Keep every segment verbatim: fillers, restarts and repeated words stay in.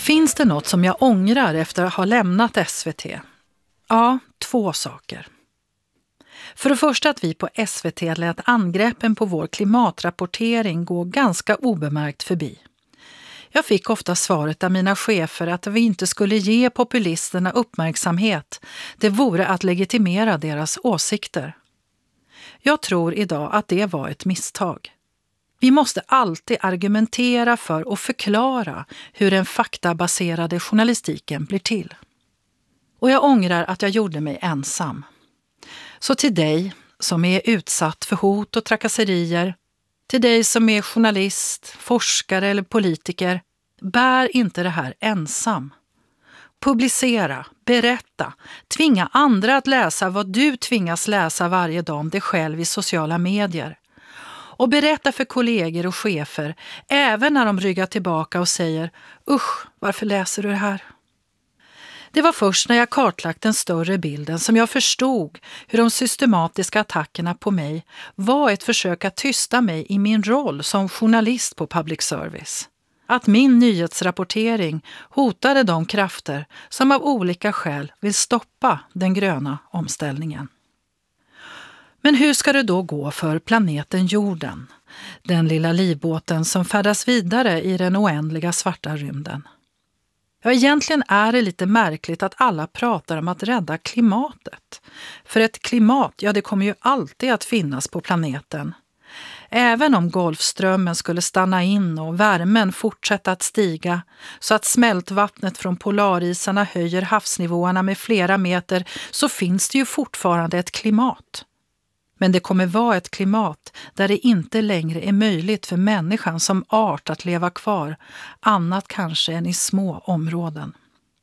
Finns det något som jag ångrar efter att ha lämnat S V T? Ja, två saker. För det första att vi på S V T lät angreppen på vår klimatrapportering gå ganska obemärkt förbi. Jag fick ofta svaret av mina chefer att vi inte skulle ge populisterna uppmärksamhet. Det vore att legitimera deras åsikter. Jag tror idag att det var ett misstag. Vi måste alltid argumentera för och förklara hur den faktabaserade journalistiken blir till. Och jag ångrar att jag gjorde mig ensam. Så till dig som är utsatt för hot och trakasserier, till dig som är journalist, forskare eller politiker, bär inte det här ensam. Publicera, berätta, tvinga andra att läsa vad du tvingas läsa varje dag om dig själv i sociala medier. Och berätta för kollegor och chefer, även när de ryggar tillbaka och säger usch, varför läser du det här? Det var först när jag kartlagt den större bilden som jag förstod hur de systematiska attackerna på mig var ett försök att tysta mig i min roll som journalist på public service. Att min nyhetsrapportering hotade de krafter som av olika skäl vill stoppa den gröna omställningen. Men hur ska det då gå för planeten jorden? Den lilla livbåten som färdas vidare i den oändliga svarta rymden. Ja, egentligen är det lite märkligt att alla pratar om att rädda klimatet. För ett klimat, ja det kommer ju alltid att finnas på planeten. Även om Golfströmmen skulle stanna in och värmen fortsätta att stiga så att smältvattnet från polarisarna höjer havsnivåerna med flera meter, så finns det ju fortfarande ett klimat. Men det kommer vara ett klimat där det inte längre är möjligt för människan som art att leva kvar, annat kanske än i små områden.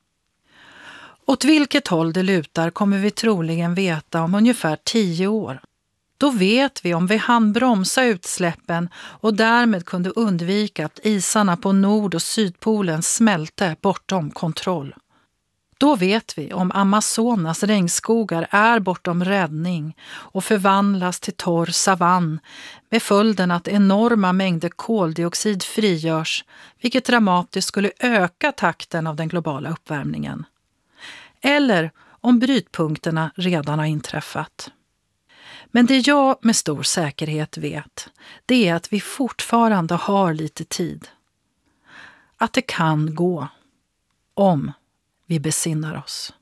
Åt vilket håll det lutar kommer vi troligen veta om ungefär tio år. Då vet vi om vi hann bromsa utsläppen och därmed kunde undvika att isarna på Nord- och Sydpolen smälte bortom kontroll. Då vet vi om Amazonas regnskogar är bortom räddning och förvandlas till torr savann med följden att enorma mängder koldioxid frigörs, vilket dramatiskt skulle öka takten av den globala uppvärmningen. Eller om brytpunkterna redan har inträffat. Men det jag med stor säkerhet vet, det är att vi fortfarande har lite tid. Att det kan gå. Om vi besinnar oss.